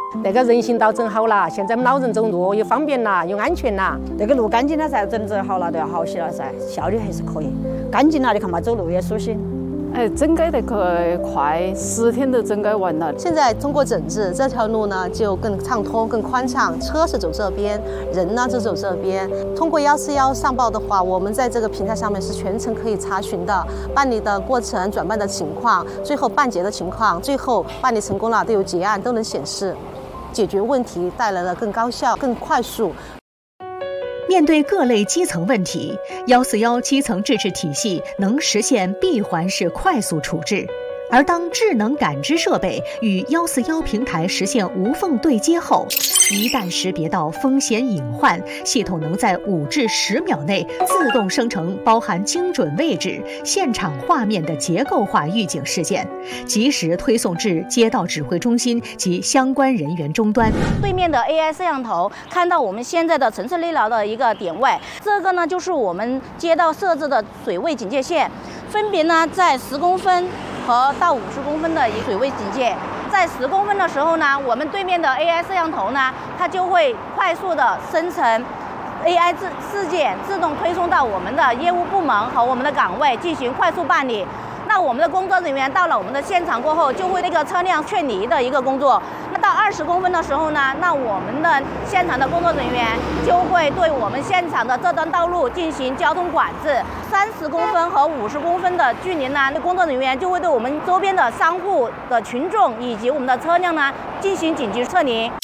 那个人行道整好了，现在我们老人走路又方便了，又安全了。 那个路干净了噻，整好了都要好些了噻，效率还是可以。干净了，你看嘛，走路也舒心。 整改得可快，10天都整改完了。 现在通过整治，这条路呢就更畅通、更宽敞，车是走这边，人呢就走这边。通过141上报的话，我们在这个平台上面是全程可以查询的，办理的过程、转办的情况、最后办结的情况、最后办理成功了都有结案都能显示，解决问题带来了更高效、更快速。 面对各类基层问题，141基层自治体系能实现闭环式快速处置。而当智能感知设备与141平台实现无缝对接后，一旦识别到风险隐患，系统能在5至10秒内自动生成包含精准位置、现场画面的结构化预警事件，及时推送至街道指挥中心及相关人员终端。 对面的 AI 摄像头看到我们现在的城市内涝的一个点位，这个呢就是我们街道设置的水位警戒线，分别呢在10公分和到50公分的一个水位警戒。在10公分的时候呢，我们对面的 AI 摄像头呢，它就会快速的生成 AI 事件，自动推送到我们的业务部门和我们的岗位进行快速办理。那我们的工作人员到了我们的现场过后，就会那个车辆劝离的一个工作。那到20公分的时候呢，那我们的现场的工作人员就会对我们现场的这段道路进行交通管制。30公分和50公分的距离呢，那工作人员就会对我们周边的商户的群众以及我们的车辆呢进行紧急撤离。